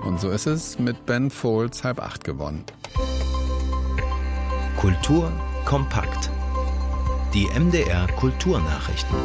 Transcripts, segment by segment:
Und so ist es mit Ben Folds 7:30 gewonnen. Kultur kompakt. Die MDR Kulturnachrichten.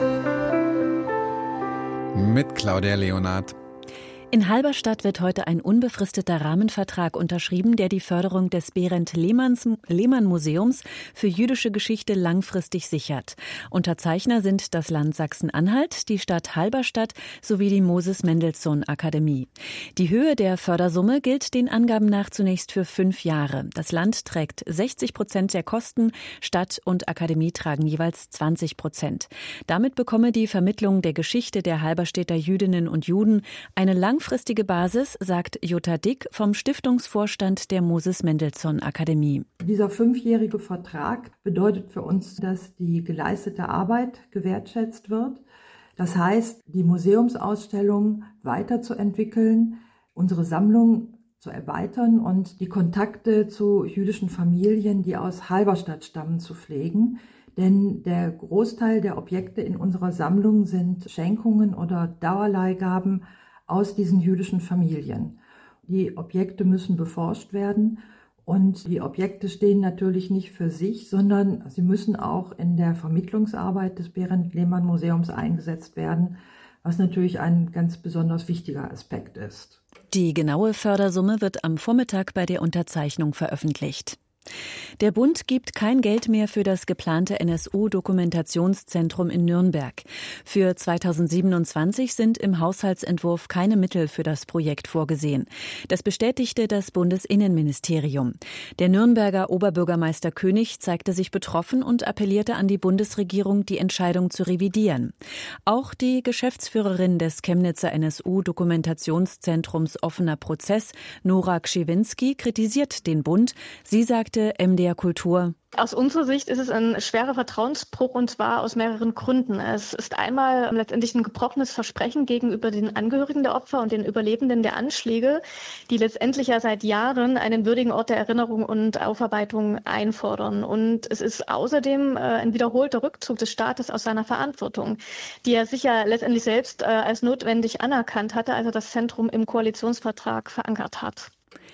Mit Claudia Leonhardt. In Halberstadt wird heute ein unbefristeter Rahmenvertrag unterschrieben, der die Förderung des Berendt-Lehmann-Museums für jüdische Geschichte langfristig sichert. Unterzeichner sind das Land Sachsen-Anhalt, die Stadt Halberstadt sowie die Moses-Mendelssohn-Akademie. Die Höhe der Fördersumme gilt den Angaben nach zunächst für 5 Jahre. Das Land trägt 60% der Kosten, Stadt und Akademie tragen jeweils 20%. Damit bekomme die Vermittlung der Geschichte der Halberstädter Jüdinnen und Juden eine langfristige Basis, sagt Jutta Dick vom Stiftungsvorstand der Moses-Mendelssohn-Akademie. Dieser 5-jährige Vertrag bedeutet für uns, dass die geleistete Arbeit gewertschätzt wird. Das heißt, die Museumsausstellung weiterzuentwickeln, unsere Sammlung zu erweitern und die Kontakte zu jüdischen Familien, die aus Halberstadt stammen, zu pflegen. Denn der Großteil der Objekte in unserer Sammlung sind Schenkungen oder Dauerleihgaben aus diesen jüdischen Familien. Die Objekte müssen beforscht werden und die Objekte stehen natürlich nicht für sich, sondern sie müssen auch in der Vermittlungsarbeit des Berendt-Lehmann-Museums eingesetzt werden, was natürlich ein ganz besonders wichtiger Aspekt ist. Die genaue Fördersumme wird am Vormittag bei der Unterzeichnung veröffentlicht. Der Bund gibt kein Geld mehr für das geplante NSU-Dokumentationszentrum in Nürnberg. Für 2027 sind im Haushaltsentwurf keine Mittel für das Projekt vorgesehen. Das bestätigte das Bundesinnenministerium. Der Nürnberger Oberbürgermeister König zeigte sich betroffen und appellierte an die Bundesregierung, die Entscheidung zu revidieren. Auch die Geschäftsführerin des Chemnitzer NSU-Dokumentationszentrums Offener Prozess, Nora Kschewinski, kritisiert den Bund. Sie sagt, MDR Kultur. Aus unserer Sicht ist es ein schwerer Vertrauensbruch und zwar aus mehreren Gründen. Es ist einmal letztendlich ein gebrochenes Versprechen gegenüber den Angehörigen der Opfer und den Überlebenden der Anschläge, die letztendlich ja seit Jahren einen würdigen Ort der Erinnerung und Aufarbeitung einfordern. Und es ist außerdem ein wiederholter Rückzug des Staates aus seiner Verantwortung, die er sich ja letztendlich selbst als notwendig anerkannt hatte, als er das Zentrum im Koalitionsvertrag verankert hat.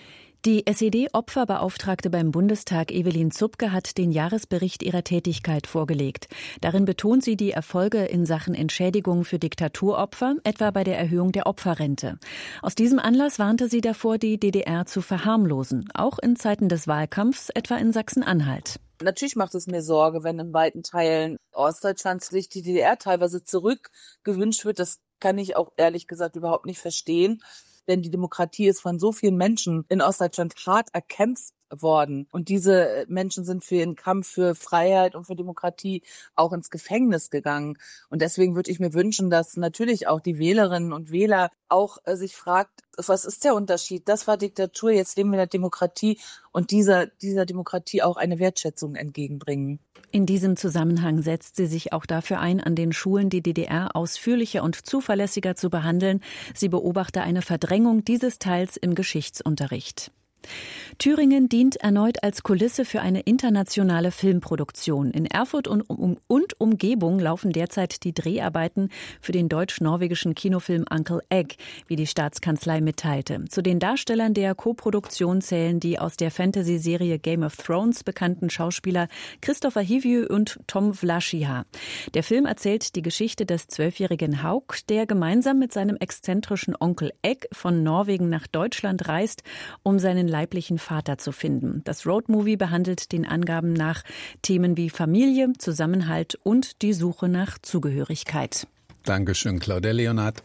Die SED-Opferbeauftragte beim Bundestag Evelyn Zupke hat den Jahresbericht ihrer Tätigkeit vorgelegt. Darin betont sie die Erfolge in Sachen Entschädigung für Diktaturopfer, etwa bei der Erhöhung der Opferrente. Aus diesem Anlass warnte sie davor, die DDR zu verharmlosen, auch in Zeiten des Wahlkampfs, etwa in Sachsen-Anhalt. Natürlich macht es mir Sorge, wenn in weiten Teilen Ostdeutschlands sich die DDR teilweise zurückgewünscht wird. Das kann ich auch ehrlich gesagt überhaupt nicht verstehen. Denn die Demokratie ist von so vielen Menschen in Ostdeutschland hart erkämpft worden. Und diese Menschen sind für ihren Kampf für Freiheit und für Demokratie auch ins Gefängnis gegangen. Und deswegen würde ich mir wünschen, dass natürlich auch die Wählerinnen und Wähler auch sich fragt, was ist der Unterschied? Das war Diktatur, jetzt leben wir in der Demokratie und dieser Demokratie auch eine Wertschätzung entgegenbringen. In diesem Zusammenhang setzt sie sich auch dafür ein, an den Schulen die DDR ausführlicher und zuverlässiger zu behandeln. Sie beobachte eine Verdrängung dieses Teils im Geschichtsunterricht. Thüringen dient erneut als Kulisse für eine internationale Filmproduktion. In Erfurt und Umgebung laufen derzeit die Dreharbeiten für den deutsch-norwegischen Kinofilm Uncle Egg, wie die Staatskanzlei mitteilte. Zu den Darstellern der Koproduktion zählen die aus der Fantasy-Serie Game of Thrones bekannten Schauspieler Christopher Hivju und Tom Vlaschiha. Der Film erzählt die Geschichte des 12-jährigen Hauk, der gemeinsam mit seinem exzentrischen Onkel Egg von Norwegen nach Deutschland reist, um seinen leiblichen Vater zu finden. Das Roadmovie behandelt den Angaben nach Themen wie Familie, Zusammenhalt und die Suche nach Zugehörigkeit. Dankeschön, Claudia Leonhardt.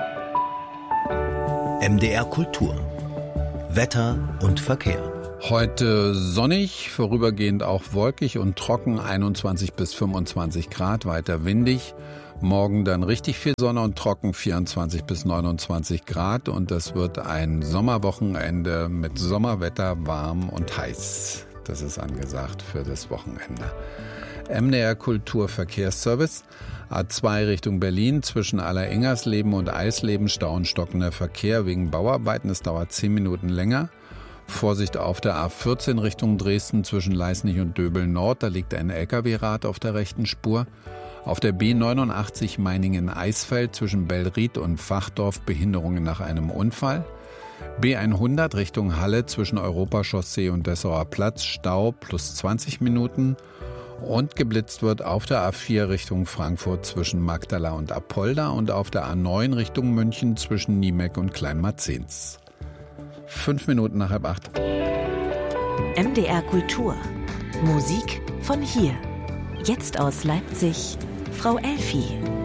MDR Kultur. Wetter und Verkehr. Heute sonnig, vorübergehend auch wolkig und trocken, 21 bis 25 Grad, weiter windig. Morgen dann richtig viel Sonne und trocken, 24 bis 29 Grad. Und das wird ein Sommerwochenende mit Sommerwetter, warm und heiß. Das ist angesagt für das Wochenende. MDR Kulturverkehrsservice. A2 Richtung Berlin zwischen Allerengersleben und Eisleben Stau und stockender Verkehr wegen Bauarbeiten. Es dauert 10 Minuten länger. Vorsicht auf der A14 Richtung Dresden zwischen Leisnig und Döbeln Nord. Da liegt ein LKW-Rad auf der rechten Spur. Auf der B89 Meiningen-Eisfeld zwischen Bellried und Fachdorf Behinderungen nach einem Unfall. B100 Richtung Halle zwischen Europachaussee und Dessauer Platz, Stau plus 20 Minuten. Und geblitzt wird auf der A4 Richtung Frankfurt zwischen Magdala und Apolda und auf der A9 Richtung München zwischen Niemek und Kleinmarzens. 5 Minuten nach 7:30. MDR Kultur. Musik von hier. Jetzt aus Leipzig, Frau Elfi.